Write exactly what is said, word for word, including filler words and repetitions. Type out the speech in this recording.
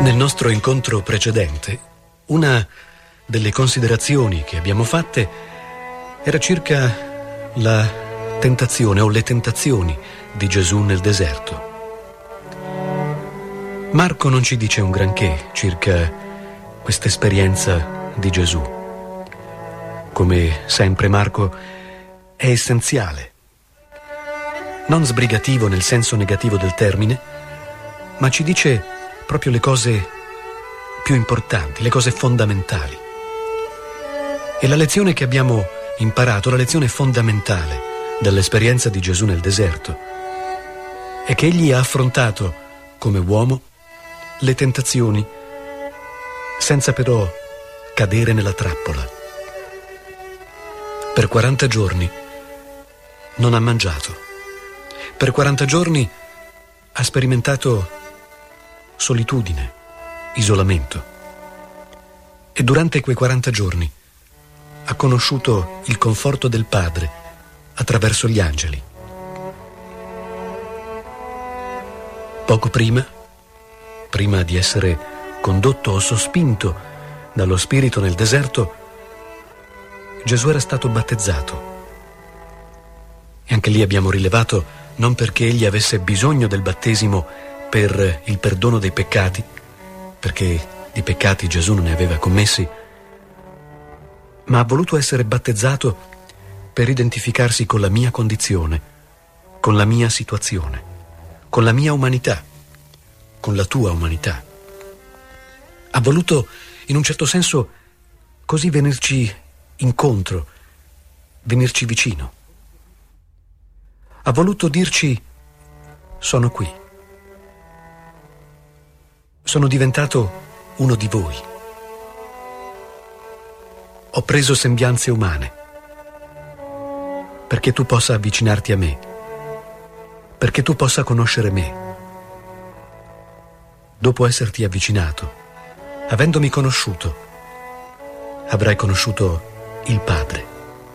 Nel nostro incontro precedente, una delle considerazioni che abbiamo fatte era circa la tentazione o le tentazioni di Gesù nel deserto. Marco non ci dice un granché circa questa esperienza di Gesù. Come sempre Marco è essenziale, non sbrigativo nel senso negativo del termine, ma ci dice proprio le cose più importanti, le cose fondamentali. E la lezione che abbiamo imparato, la lezione fondamentale dall'esperienza di Gesù nel deserto, è che egli ha affrontato come uomo le tentazioni senza però cadere nella trappola. Per quaranta giorni non ha mangiato. Per quaranta giorni ha sperimentato solitudine, isolamento. E durante quei quaranta giorni ha conosciuto il conforto del Padre attraverso gli angeli. Poco prima, prima di essere condotto o sospinto dallo Spirito nel deserto, Gesù era stato battezzato. E anche lì abbiamo rilevato non perché egli avesse bisogno del battesimo per il perdono dei peccati, perché di peccati Gesù non ne aveva commessi, ma ha voluto essere battezzato per identificarsi con la mia condizione, con la mia situazione, con la mia umanità, con la tua umanità. Ha voluto, in un certo senso, così venirci incontro, venirci vicino. Ha voluto dirci: sono qui. Sono diventato uno di voi. Ho preso sembianze umane perché tu possa avvicinarti a me, perché tu possa conoscere me. Dopo esserti avvicinato, avendomi conosciuto, avrai conosciuto il Padre.